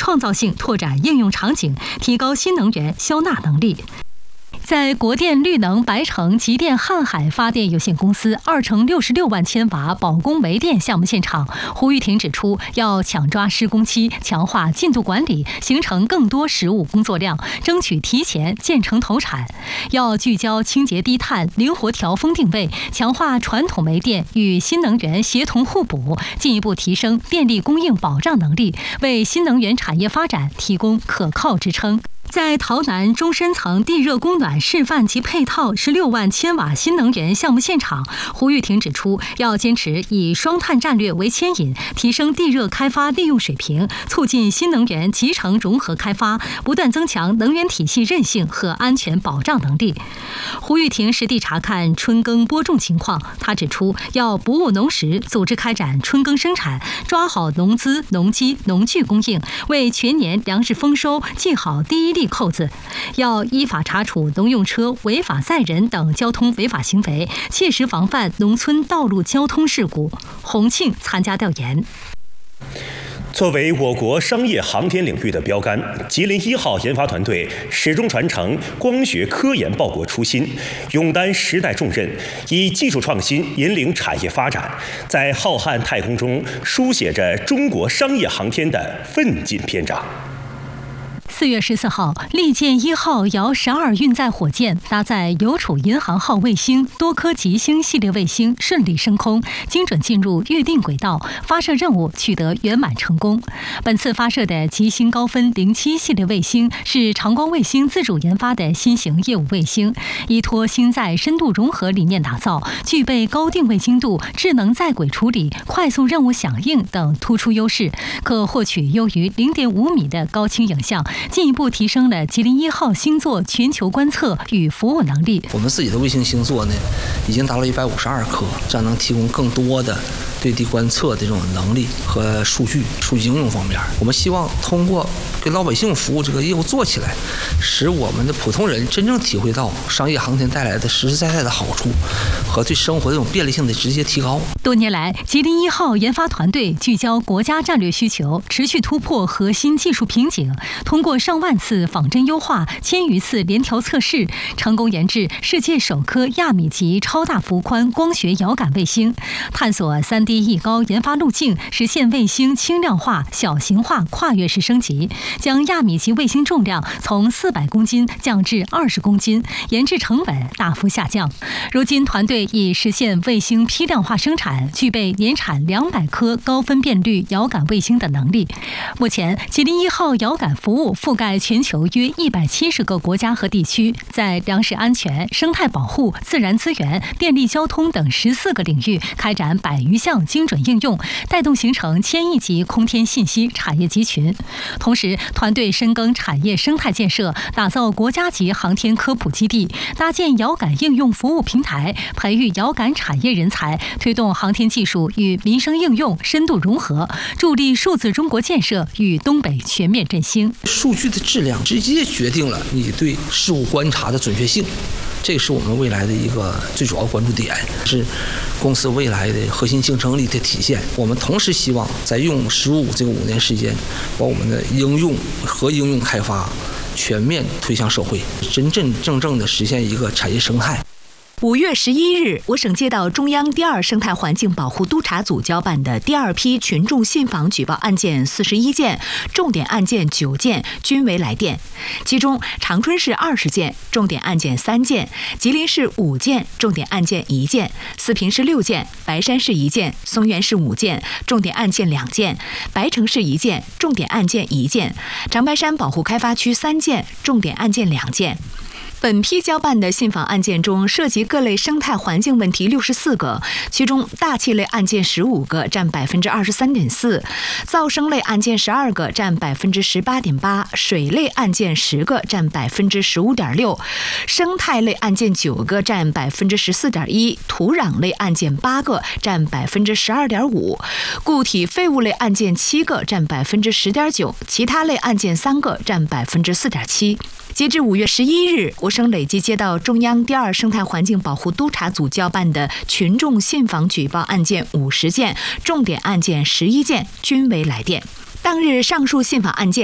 创造性拓展应用场景，提高新能源消纳能力。在国电绿能白城极电瀚海发电有限公司2乘66万千瓦保供煤电项目现场，胡玉婷指出，要抢抓施工期，强化进度管理，形成更多实务工作量，争取提前建成投产。要聚焦清洁低碳、灵活调峰定位，强化传统煤电与新能源协同互补，进一步提升电力供应保障能力，为新能源产业发展提供可靠支撑。在洮南中深层地热供暖示范及配套16万千瓦新能源项目现场，胡玉婷指出，要坚持以双碳战略为牵引，提升地热开发利用水平，促进新能源集成融合开发，不断增强能源体系韧性和安全保障能力。胡玉婷实地查看春耕播种情况，她指出，要不误农时，组织开展春耕生产，抓好农资、农机、农具供应，为全年粮食丰收系好第一粒扣子。要依法查处农用车违法载人等交通违法行为，切实防范农村道路交通事故。洪庆参加调研。 作为我国商业航天领域的标杆，吉林1号研发团队始终传承光学科研报国初心，勇担时代重任，以技术创新引领产业发展，在浩瀚太空中书写着中国商业航天的奋进篇章。 4月14号，利剑1号遥12运载火箭搭载邮储银行号卫星多颗吉星系列卫星顺利升空，精准进入预定轨道，发射任务取得圆满成功。本次发射的吉星高分07系列卫星是长光卫星自主研发的新型业务卫星，依托星载深度融合理念打造，具备高定位精度、智能在轨处理、快速任务响应等突出优势，可获取优于0.5米的高清影像，进一步提升了吉林1号星座全球观测与服务能力。 我们自己的卫星星座呢，已经达到152颗，这样能提供更多的对地观测的这种能力和数据应用方面。我们希望通过给老百姓服务这个业务做起来，使我们的普通人真正体会到商业航天带来的实实在在的好处和对生活这种便利性的直接提高。 多年来，吉林1号研发团队聚焦国家战略需求，持续突破核心技术瓶颈，通过上万次仿真优化、1000余次联调测试，成功研制世界首颗亚米级超大幅宽光学遥感卫星，探索3D 翼高研发路径，实现卫星轻量化、小型化跨越式升级，将亚米级卫星重量从400公斤降至20公斤，研制成本大幅下降。如今，团队已实现卫星批量化生产，具备年产200颗高分辨率遥感卫星的能力。目前，吉林1号遥感服务覆盖全球约170个国家和地区，在粮食安全、生态保护、自然资源、电力交通等14个领域开展100余项精准应用，带动形成1000亿级空天信息产业集群。同时，团队深耕产业生态建设，打造国家级航天科普基地，搭建遥感应用服务平台，培育遥感产业人才，推动航天技术与民生应用深度融合，助力数字中国建设与东北全面振兴。 数据的质量直接决定了你对事物观察的准确性，这是我们未来的一个最主要关注点，是公司未来的核心竞争力的体现。我们同时希望在用15这个5年时间，把我们的应用开发全面推向社会，真正的实现一个产业生态。 5月11日，我省接到中央第2生态环境保护督察组交办的第2批群众信访举报案件41件，重点案件9件，均为来电。其中，长春市20件，重点案件3件；吉林市5件，重点案件1件；四平市6件，白山市1件；松原市5件，重点案件2件；白城市1件，重点案件1件；长白山保护开发区3件，重点案件2件。本批交办的信访案件中，涉及各类生态环境问题64个，其中大气类案件15个，占23.4%；噪声类案件12个，占18.8%；水类案件10个，占15.6%；生态类案件9个，占14.1%；土壤类案件8个，占12.5%；固体废物类案件7个，占10.9%；其他类案件3个，占4.7%。截至5月11日，我省累计接到中央第2生态环境保护督察组交办的群众信访举报案件50件，重点案件11件，均为来电。当日上述信访案件